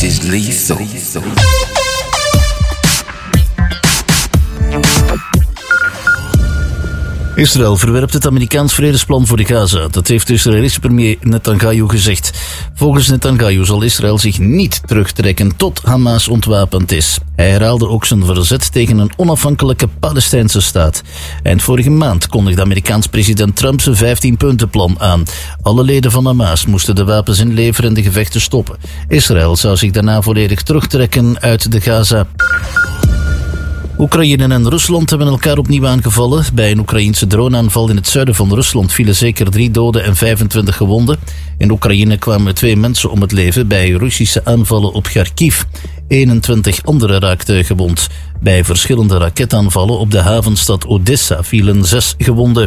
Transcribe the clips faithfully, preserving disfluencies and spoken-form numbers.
This is lethal. Israël verwerpt het Amerikaans vredesplan voor de Gaza. Dat heeft de Israëlische premier Netanyahu gezegd. Volgens Netanyahu zal Israël zich niet terugtrekken tot Hamas ontwapend is. Hij herhaalde ook zijn verzet tegen een onafhankelijke Palestijnse staat. Eind vorige maand kondigde Amerikaans president Trump zijn vijftien-puntenplan aan. Alle leden van Hamas moesten de wapens inleveren en de gevechten stoppen. Israël zou zich daarna volledig terugtrekken uit de Gaza. Oekraïne en Rusland hebben elkaar opnieuw aangevallen. Bij een Oekraïense droneaanval in het zuiden van Rusland vielen zeker drie doden en vijfentwintig gewonden. In Oekraïne kwamen twee mensen om het leven bij Russische aanvallen op Kharkiv. eenentwintig anderen raakten gewond. Bij verschillende raketaanvallen op de havenstad Odessa vielen zes gewonden.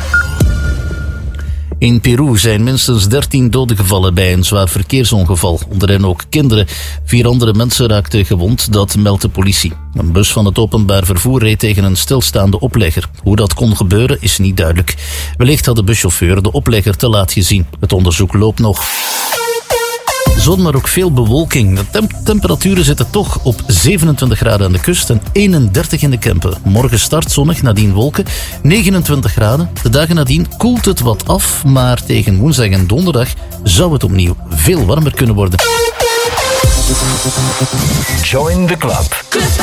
In Peru zijn minstens dertien doden gevallen bij een zwaar verkeersongeval. Onder hen ook kinderen. Vier andere mensen raakten gewond, dat meldt de politie. Een bus van het openbaar vervoer reed tegen een stilstaande oplegger. Hoe dat kon gebeuren is niet duidelijk. Wellicht had de buschauffeur de oplegger te laat gezien. Het onderzoek loopt nog. Zon, maar ook veel bewolking. De temp- temperaturen zitten toch op zevenentwintig graden aan de kust en eenendertig in de Kempen. Morgen start zonnig, nadien wolken, negenentwintig graden. De dagen nadien koelt het wat af, maar tegen woensdag en donderdag zou het opnieuw veel warmer kunnen worden. Join the club.